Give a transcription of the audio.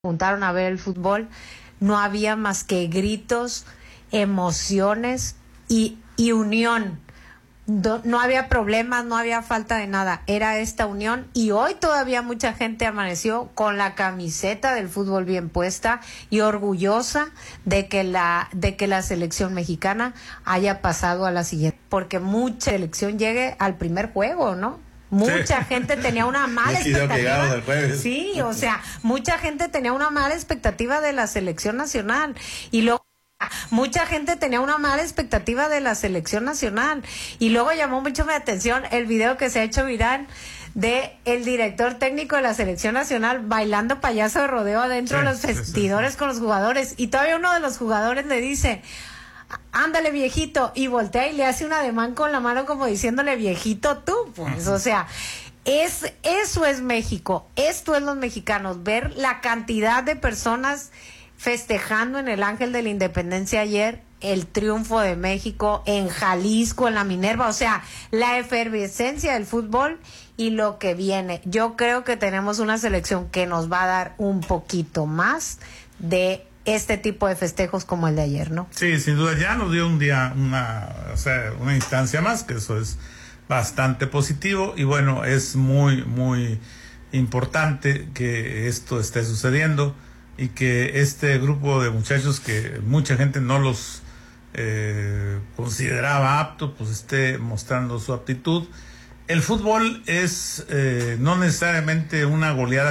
juntaron a ver el fútbol, no había más que gritos, emociones y unión. No había problemas, no había falta de nada, era esta unión, y hoy todavía mucha gente amaneció con la camiseta del fútbol bien puesta y orgullosa de que la selección mexicana haya pasado a la siguiente, porque mucha selección llegue al primer juego, ¿no? Mucha gente tenía una mala expectativa. Sí, o sea, mucha gente tenía una mala expectativa de la selección nacional. Y luego mucha gente tenía una mala expectativa de la selección nacional. Y luego llamó mucho mi atención el video que se ha hecho viral de el director técnico de la selección nacional bailando payaso de rodeo adentro de los vestidores con los jugadores. Y todavía uno de los jugadores le dice: ándale, viejito, y voltea y le hace un ademán con la mano como diciéndole: viejito tú, pues. O sea, eso es México, esto es los mexicanos, ver la cantidad de personas festejando en el Ángel de la Independencia ayer el triunfo de México, en Jalisco, en la Minerva, o sea, la efervescencia del fútbol y lo que viene. Yo creo que tenemos una selección que nos va a dar un poquito más de este tipo de festejos como el de ayer, ¿no? Sí, sin duda, ya nos dio una instancia más, que eso es bastante positivo, y bueno, es muy, muy importante que esto esté sucediendo y que este grupo de muchachos que mucha gente no los consideraba aptos, pues esté mostrando su aptitud. El fútbol es no necesariamente una goleada